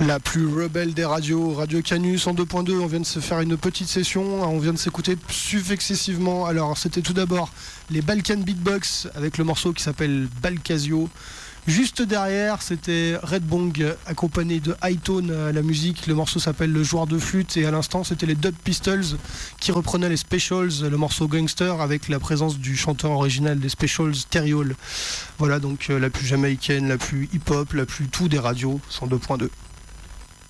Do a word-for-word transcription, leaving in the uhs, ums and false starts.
La plus rebelle des radios, Radio Canus en deux point deux, on vient de se faire une petite session, on vient de s'écouter successivement. Alors c'était tout d'abord les Balkan Beatbox avec le morceau qui s'appelle Balkazio. Juste derrière, c'était Red Bong accompagné de Hightone à la musique. Le morceau s'appelle Le Joueur de Flûte. Et à l'instant, c'était les Dub Pistols qui reprenaient les Specials, le morceau Gangster, avec la présence du chanteur original des Specials, Terry Hall. Voilà, donc euh, la plus jamaïcaine, la plus hip-hop, la plus tout des radios, cent deux point deux.